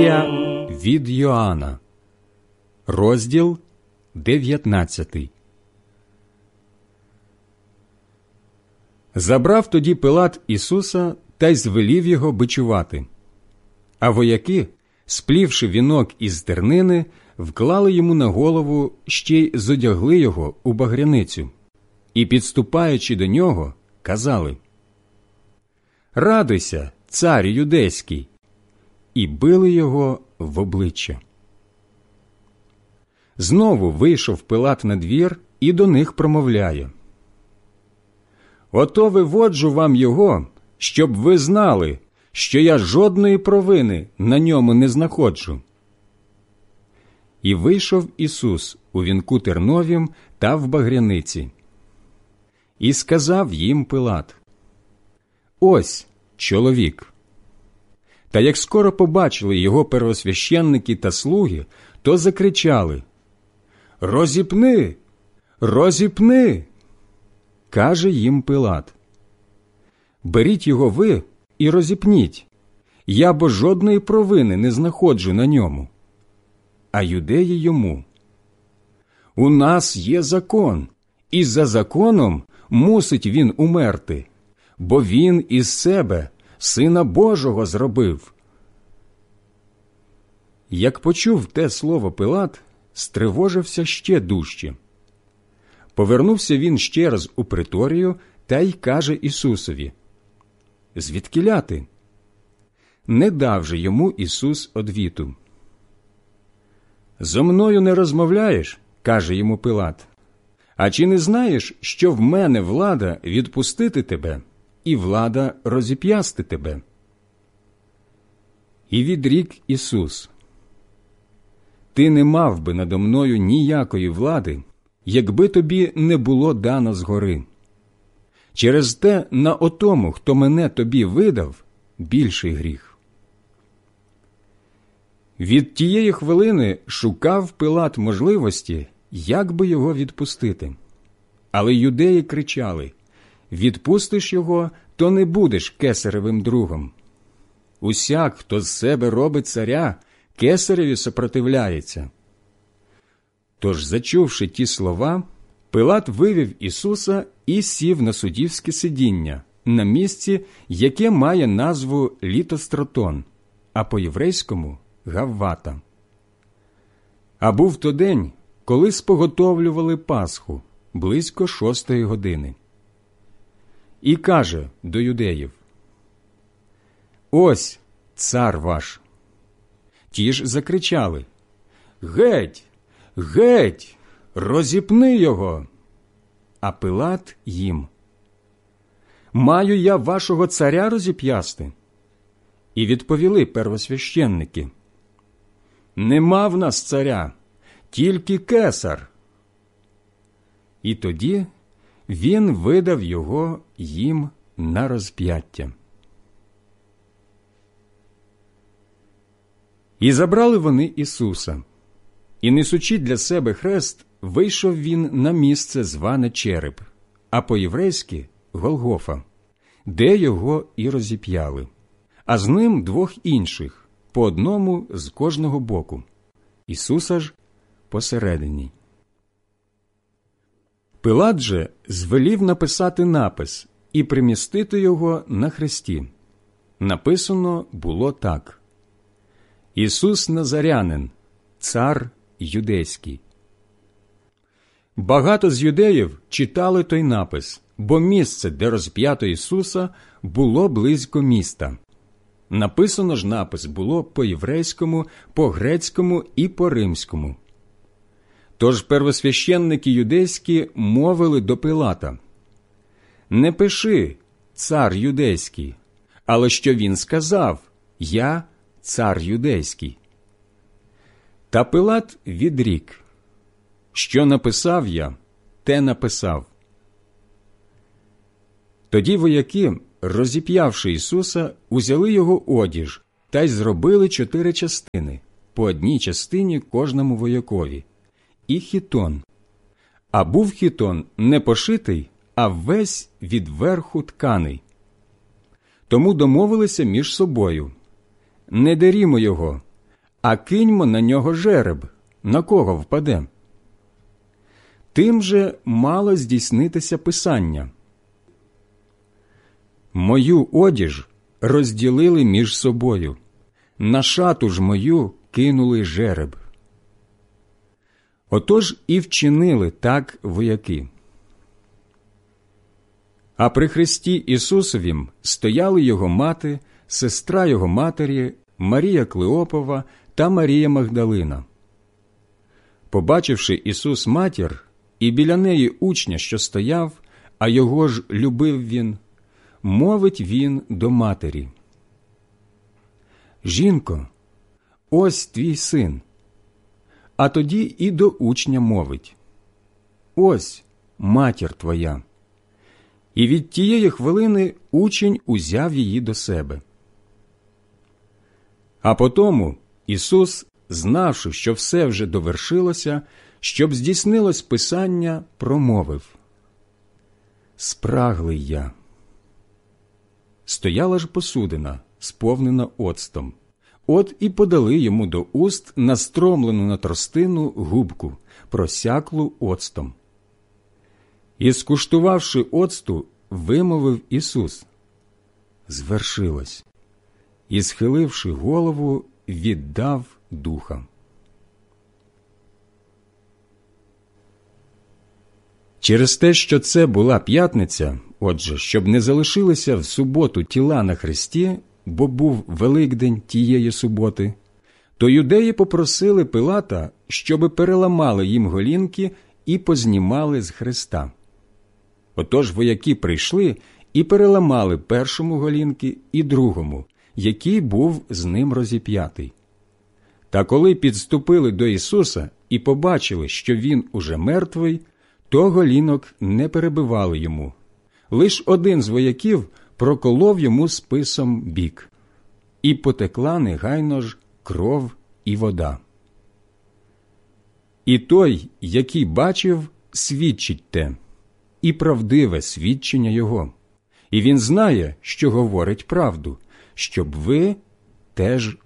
Євангелія від Йоанна, розділ 19. Забрав тоді Пилат Ісуса та й звелів його бичувати. А вояки, сплівши вінок із тернини, вклали йому на голову, ще й зодягли його у багряницю, і, підступаючи до нього, казали: «Радуйся, царю юдейський!» І били його в обличчя. Знову вийшов Пилат на двір і до них промовляє: «Ото виводжу вам його, щоб ви знали, що я жодної провини на ньому не знаходжу». І вийшов Ісус у вінку терновім та в багряниці. І сказав їм Пилат: «Ось чоловік». Та як скоро побачили його первосвященники та слуги, то закричали: «Розіпни! Розіпни!» Каже їм Пилат: «Беріть його ви і розіпніть, я бо жодної провини не знаходжу на ньому». А юдеї йому: «У нас є закон, і за законом мусить він умерти, бо він із себе Сина Божого зробив». Як почув те слово Пилат, стривожився ще дужче. Повернувся він ще раз у приторію та й каже Ісусові: «Звідкіля ти?» Не дав же йому Ісус одвіту. «Зо мною не розмовляєш?» – каже йому Пилат. «А чи не знаєш, що в мене влада відпустити тебе і влада розіп'ясти тебе?» І відрік Ісус: «Ти не мав би надо мною ніякої влади, якби тобі не було дано згори. Через те на отому, хто мене тобі видав, більший гріх». Від тієї хвилини шукав Пилат можливості, як би його відпустити. Але юдеї кричали: «Відпустиш його, то не будеш кесаревим другом. Усяк, хто з себе робить царя, кесареві сопротивляється». Тож, зачувши ті слова, Пилат вивів Ісуса і сів на суддівське сидіння, на місці, яке має назву Літостратон, а по-єврейському – Гаввата. А був то день, коли споготовлювали Пасху, близько 6-ї години. І каже до юдеїв: «Ось цар ваш». Ті ж закричали: «Геть! Геть! Розіпни його!» А Пилат їм: «Маю я вашого царя розіп'ясти?» І відповіли первосвященники: «Нема в нас царя, тільки кесар». І тоді він видав його їм на розп'яття. І забрали вони Ісуса. І, несучи для себе хрест, вийшов він на місце, зване Череп, а по-єврейськи – Голгофа, де його і розіп'яли, а з ним 2 інших, по одному з кожного боку, Ісуса ж посередині. Пилат же звелів написати напис і примістити його на хресті. Написано було так: «Ісус Назарянин, цар юдейський». Багато з юдеїв читали той напис, бо місце, де розп'ято Ісуса, було близько міста. Написано ж напис було по-єврейському, по-грецькому і по-римському. Тож первосвященники юдейські мовили до Пилата: «Не пиши «цар юдейський», але що він сказав: «Я цар юдейський». Та Пилат відрік: «Що написав я, те написав». Тоді вояки, розіп'явши Ісуса, узяли його одіж та й зробили 4 частини, по одній частині кожному воякові, і хітон. А був хітон не пошитий, а весь від верху тканий. Тому домовилися між собою: «Не дерімо його, а киньмо на нього жереб, на кого впаде. Тим же мало здійснитися Писання. Мою одіж розділили між собою, на шату ж мою кинули жереб. Отож і вчинили так вояки. А при Христі Ісусовім стояли його мати, сестра його матері, Марія Клеопова та Марія Магдалина. Побачивши Ісус матір і біля неї учня, що стояв, а його ж любив він, мовить він до матері: «Жінко, ось твій син». А тоді і до учня мовить: «Ось матір твоя». І від тієї хвилини учень узяв її до себе. А потому Ісус, знавши, що все вже довершилося, щоб здійснилось Писання, промовив: «Спраглий я». Стояла ж посудина, сповнена оцтом. От і подали йому до уст настромлену на тростину губку, просяклу оцтом. І, скуштувавши оцту, вимовив Ісус: «Звершилось». І, схиливши голову, віддав духа. Через те, що це була п'ятниця, отже, щоб не залишилися в суботу тіла на хресті, бо був Великдень тієї суботи, то юдеї попросили Пилата, щоби переламали їм голінки і познімали з хреста. Отож вояки прийшли і переламали першому голінки і другому, який був з ним розіп'ятий. Та коли підступили до Ісуса і побачили, що Він уже мертвий, то голінок не перебивали йому. Лиш один з вояків проколов йому списом бік. І потекла негайно ж кров і вода. І той, який бачив, свідчить те, і правдиве свідчення його. І він знає, що говорить правду, щоб ви теж